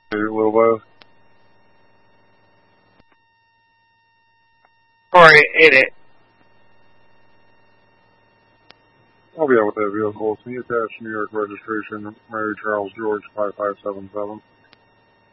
Hey, Little Beth. Alright, hit it. I'll be out with that vehicle. See attached New York registration, Mary Charles George 5577.